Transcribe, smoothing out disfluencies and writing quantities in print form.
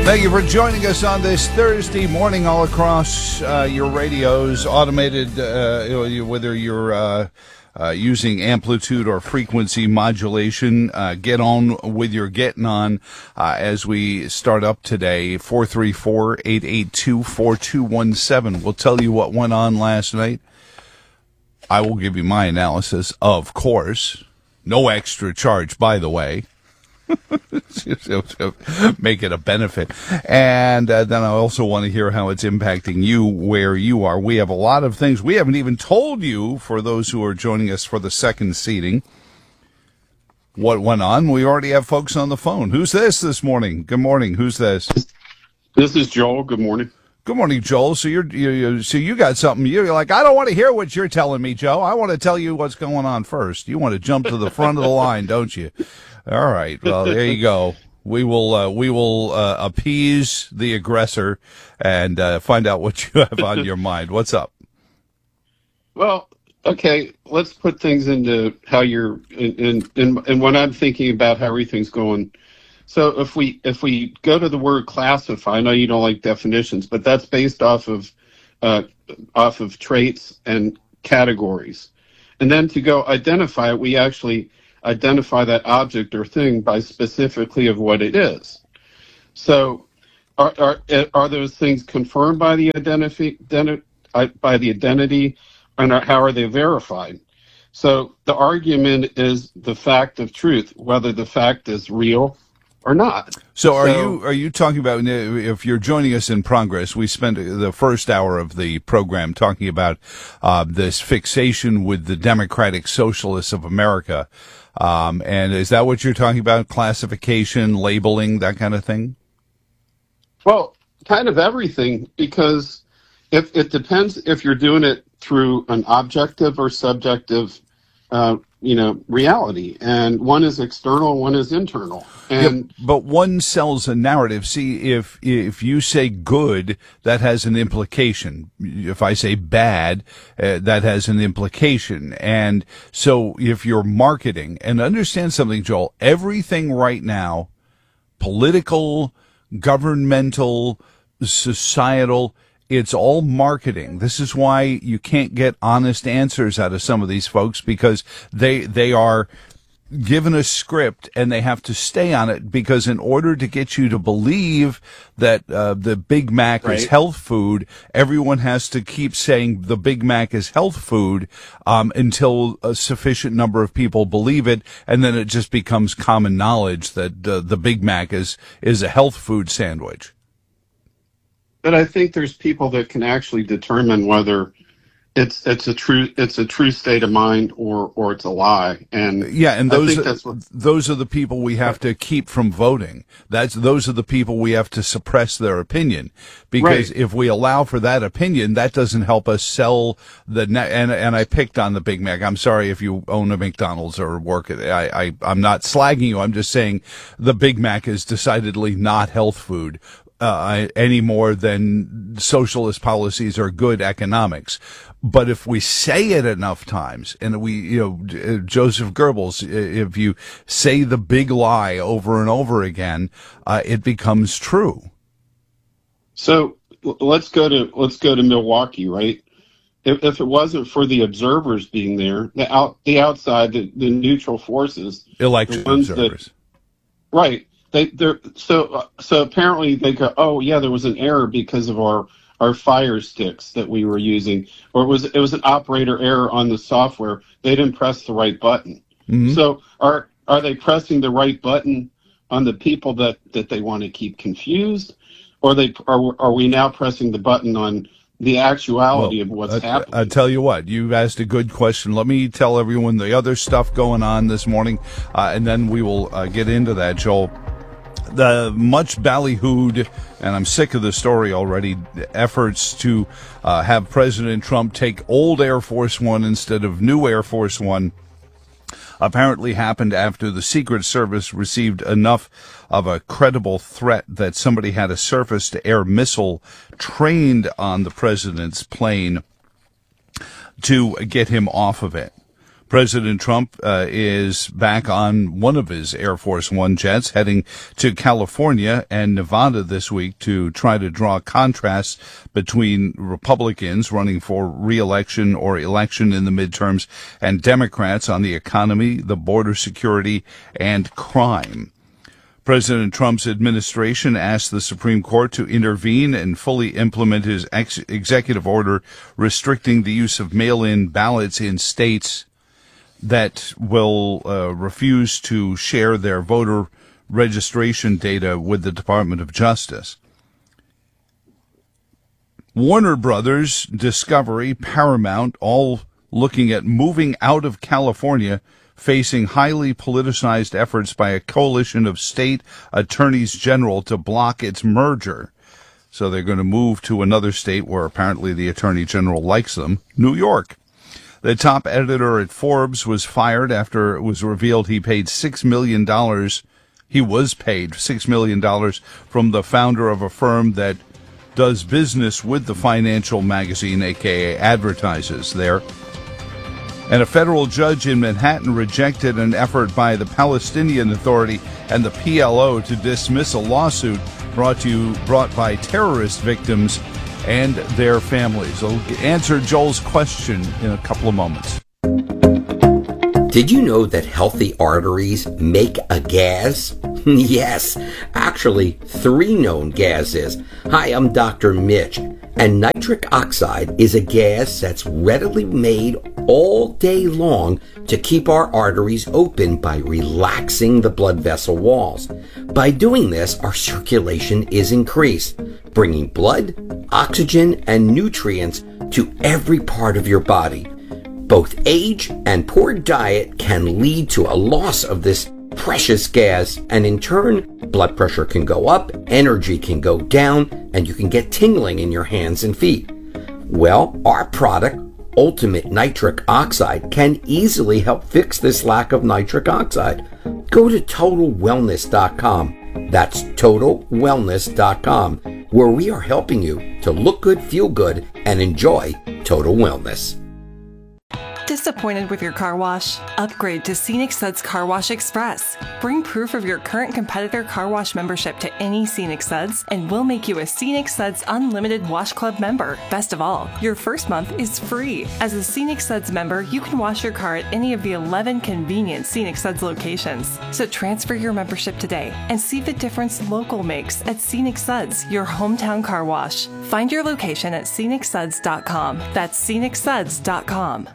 Thank you for joining us on this Thursday morning all across your radios, automated, whether you're using amplitude or frequency modulation. Get on with your getting on as we start up today. 434-882-4217. We'll tell you what went on last night. I will give you my analysis, of course. No extra charge, by the way. Make it a benefit. And then I also want to hear how it's impacting you where you are. We have a lot of things we haven't even told you, for those who are joining us for the second seating, what went on. We already have folks on the phone. Who's this morning? Good morning. Who's this? This is Joel. Good morning. Good morning, Joel. So you got something. You're like, I don't want to hear what you're telling me, Joe. I want to tell you what's going on first. You want to jump to the front of the line, don't you? All right. Well, there you go. We will appease the aggressor and find out what you have on your mind. What's up? Well, okay. Let's put things into how you're in what I'm thinking about how everything's going. So if we go to the word classify, I know you don't like definitions, but that's based off of traits and categories, and then to go identify it, we actually identify that object or thing by specifically of what it is. So are those things confirmed by the identity, and how are they verified? So the argument is the fact of truth, whether the fact is real or not. So are you talking about, if you're joining us in progress, we spent the first hour of the program talking about this fixation with the Democratic Socialists of America. And is that what you're talking about? Classification, labeling, that kind of thing? Well, kind of everything, because if it depends if you're doing it through an objective or subjective reality, and one is external, one is internal. And but one sells a narrative. See, if you say good, that has an implication. If I say bad, that has an implication. And so if you're marketing, and understand something, Joel, everything right now, political, governmental, societal, it's all marketing. This is why you can't get honest answers out of some of these folks, because they are given a script and they have to stay on it, because in order to get you to believe that the Big Mac is health food, everyone has to keep saying the Big Mac is health food until a sufficient number of people believe it, and then it just becomes common knowledge that the Big Mac is a health food sandwich. But I think there's people that can actually determine whether it's a true state of mind or it's a lie. And yeah, and those are the people we have to keep from voting. Those are the people we have to suppress their opinion, because if we allow for that opinion, that doesn't help us sell and I picked on the Big Mac. I'm sorry if you own a McDonald's or work at it. I'm not slagging you. I'm just saying the Big Mac is decidedly not health food. Any more than socialist policies are good economics. But if we say it enough times, and Joseph Goebbels, if you say the big lie over and over again, it becomes true. So let's go to Milwaukee, right? If it wasn't for the observers being there, the outside, the neutral forces, elected observers, right? So apparently they go, oh yeah, there was an error because of our fire sticks that we were using, or it was an operator error on the software. They didn't press the right button. Mm-hmm. So are they pressing the right button on the people that they want to keep confused, or are we now pressing the button on the actuality of what's happening? I tell you what, you've asked a good question. Let me tell everyone the other stuff going on this morning, and then we will get into that, Joel. The much ballyhooed, and I'm sick of the story already, efforts to have President Trump take old Air Force One instead of new Air Force One apparently happened after the Secret Service received enough of a credible threat that somebody had a surface-to-air missile trained on the president's plane to get him off of it. President Trump is back on one of his Air Force One jets, heading to California and Nevada this week to try to draw contrasts between Republicans running for re-election or election in the midterms and Democrats on the economy, the border security, and crime. President Trump's administration asked the Supreme Court to intervene and fully implement his executive order restricting the use of mail-in ballots in states that will refuse to share their voter registration data with the Department of Justice. Warner Brothers, Discovery, Paramount, all looking at moving out of California, facing highly politicized efforts by a coalition of state attorneys general to block its merger. So they're going to move to another state where apparently the attorney general likes them, New York. The top editor at Forbes was fired after it was revealed he paid $6 million. He was paid $6 million from the founder of a firm that does business with the financial magazine, aka advertises there. And a federal judge in Manhattan rejected an effort by the Palestinian Authority and the PLO to dismiss a lawsuit brought by terrorist victims and their families. I'll answer Joel's question in a couple of moments. Did you know that healthy arteries make a gas? Yes, actually 3 known gases. Hi, I'm Dr. Mitch, and nitric oxide is a gas that's readily made all day long to keep our arteries open by relaxing the blood vessel walls. By doing this, our circulation is increased, bringing blood, oxygen, and nutrients to every part of your body. Both age and poor diet can lead to a loss of this precious gas, and in turn, blood pressure can go up, energy can go down, and you can get tingling in your hands and feet. Well, our product, Ultimate Nitric Oxide, can easily help fix this lack of nitric oxide. Go to TotalWellness.com. That's TotalWellness.com, where we are helping you to look good, feel good, and enjoy Total Wellness. Disappointed with your car wash? Upgrade to Scenic Suds Car Wash Express. Bring proof of your current competitor car wash membership to any Scenic Suds, and we'll make you a Scenic Suds Unlimited Wash Club member. Best of all, your first month is free. As a Scenic Suds member, you can wash your car at any of the 11 convenient Scenic Suds locations. So transfer your membership today and see the difference local makes at Scenic Suds, your hometown car wash. Find your location at scenicsuds.com. That's scenicsuds.com.